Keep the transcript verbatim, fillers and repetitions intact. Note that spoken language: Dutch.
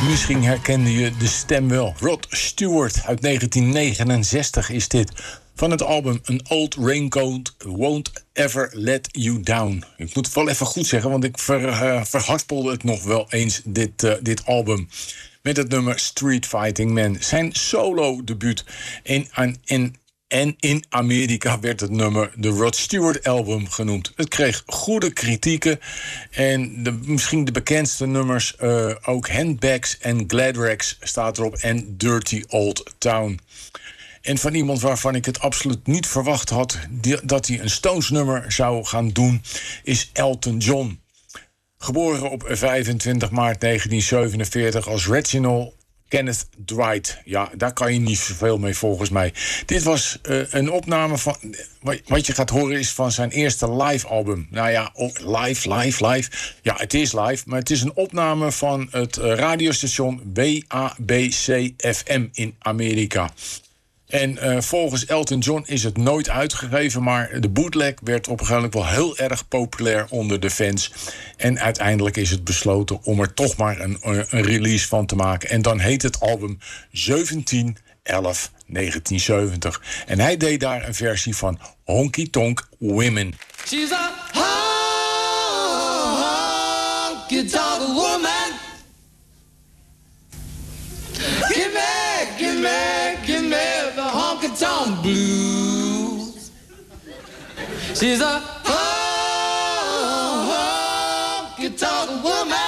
Misschien herkende je de stem wel. Rod Stewart uit negentien negenenzestig is dit. Van het album An Old Raincoat Won't Ever Let You Down. Ik moet het wel even goed zeggen, want ik ver, uh, verhaspelde het nog wel eens, dit, uh, dit album. Met het nummer Street Fighting Man. Zijn solo-debuut. En, en, en, en in Amerika werd het nummer de Rod Stewart album genoemd. Het kreeg goede kritieken. En de, misschien de bekendste nummers, uh, ook Handbags en Gladrags staat erop. En Dirty Old Town. En van iemand waarvan ik het absoluut niet verwacht had die, dat hij een Stones-nummer zou gaan doen, is Elton John. Geboren op vijfentwintig maart negentien zevenenveertig als Reginald Kenneth Dwight. Ja, daar kan je niet zoveel mee volgens mij. Dit was uh, een opname van... Wat je gaat horen is van zijn eerste live-album. Nou ja, live, live, live. Ja, het is live, maar het is een opname van het uh, radiostation W A B C F M in Amerika. En uh, volgens Elton John is het nooit uitgegeven, maar de bootleg werd op een gegeven moment wel heel erg populair onder de fans. En uiteindelijk is het besloten om er toch maar een, een release van te maken. En dan heet het album zeventien elf negentien zeventig. En hij deed daar een versie van Honky Tonk Women. She's a honky tonk woman. Give me, give me, give me the honky tonk blues. She's a honky tonk woman.